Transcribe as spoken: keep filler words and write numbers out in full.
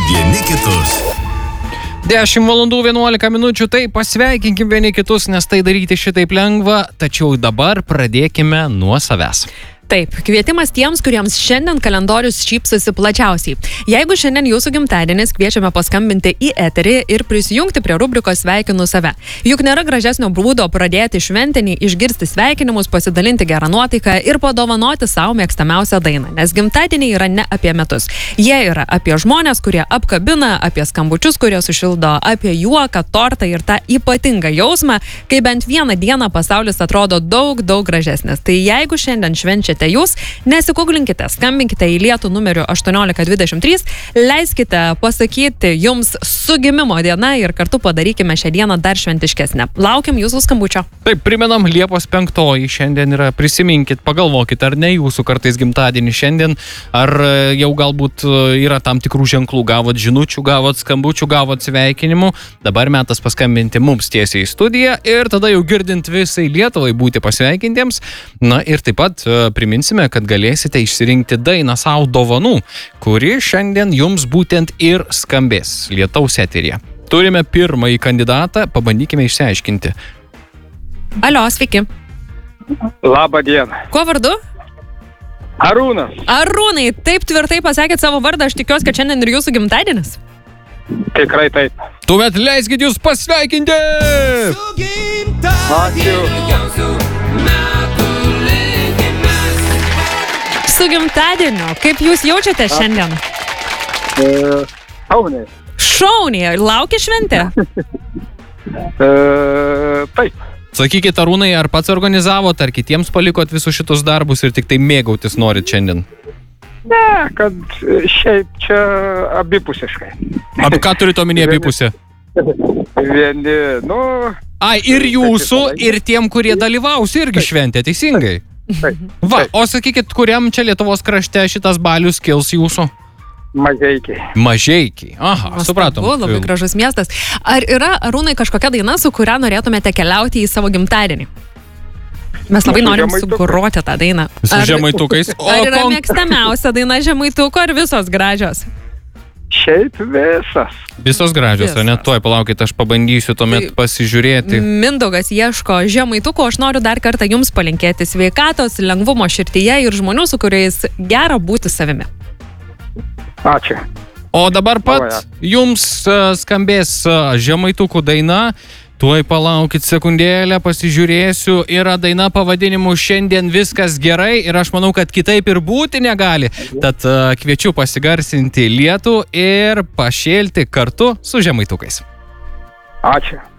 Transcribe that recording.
vieni kitus. dešimt valandų vienuolika minučių, tai pasveikinkim vieni kitus, nes tai daryti šitaip lengva, tačiau dabar pradėkime nuo savęs. Taip, kvietimas tiems, kuriems šiandien kalendorius šypsosi plačiausiai. Jeigu šiandien jūsų gimtadienis, kviečiame paskambinti į eterį ir prisijungti prie rubrikos Sveikinu save. Juk nėra gražesnio būdo pradėti šventinį, išgirsti sveikinimus, pasidalinti gerą nuotaiką ir padovanoti savo mėgstamiausią dainą. Nes gimtadieniai yra ne apie metus. Jie yra apie žmonės, kurie apkabina, apie skambučius, kurie sušildo, apie juoką, tortą ir tą ypatingą jausmą, kai bent vieną dieną pasaulis atrodo daug, daug gražesnis. Tai jeigu šiandien švenčiate jūs, nesikūglinkite, skambinkite į Lietų numeriu aštuoniolika dvidešimt trys, leiskite pasakyti jums su gimimo diena ir kartu padarykime šią dieną dar šventiškesnę. Laukiam jūsų skambučio. Taip, primenam, Liepos penktoji šiandien yra, prisiminkit, pagalvokit, ar ne jūsų kartais gimtadienį šiandien, ar jau galbūt yra tam tikrų ženklų, gavot žinučių, gavot skambučių, gavot sveikinimų. Dabar metas paskambinti mums tiesiai į studiją ir tada jau girdint visai Lietuvai būti pasveikintiems. Na ir taip pat priminsime, kad galėsite išsirinkti dainą savo dovanų, kuri šiandien jums būtent ir skambės Lietaus eteryje. Turime pirmąjį kandidatą, pabandykime išsiaiškinti. Alio, sveiki. Labą dieną. Kuo vardu? Arūnas. Arūnai, taip tvirtai pasakėt savo vardą, aš tikiuosi, kad šiandien ir jūsų gimtadienis. Tikrai taip. Tuomet leiskit jūs pasveikinti! Ačiū. Su gimtadieniu, kaip jūs jaučiate šiandien? E, Šauniai. Šauniai, laukia šventė? E, taip. Sakykit, Arūnai, ar pats organizavot, ar kitiems palikot visus šitus darbus ir tik tai mėgautis norit šiandien? Ne, kad šiaip čia abipusiškai. Apie ką turite omenyje abipusė? Vieni, nu... Ai, ir jūsų, ir tiem, kurie dalyvaus irgi šventė, teisingai? Taip. Va, o sakykit, kuriam čia Lietuvos krašte šitas balius kils jūsų? Mažeikiai. Mažeikiai. Aha, Nuostabu, supratom. labai gražus miestas. Ar yra, Arūnai, kažkokia daina, su kuria norėtumėte keliauti į savo gimtadienį? Mes labai Su norim žemaituku. sugroti tą dainą. Su Ar, žemaitukais. O, ar yra kon- mėgstamiausia daina žemaituko, ar visos gražios? Šiaip visas. Visos gražios, ar ne? Visos. Tuoj palaukit, aš pabandysiu tuomet Tai- pasižiūrėti. Mindaugas ieško žemaituko, aš noriu dar kartą jums palinkėti sveikatos, lengvumo širdyje ir žmonių, su kuriais gera būti savimi. Ačiū. O dabar pat Oi, jums e, skambės e, žemaitukų daina. Tuoj palaukit sekundėlę, pasižiūrėsiu. Yra daina pavadinimu Šiandien viskas gerai ir aš manau, kad kitaip ir būti negali. Tad e, kviečiu pasigarsinti Lietų ir pašėlti kartu su žemaitukais. Ačiū.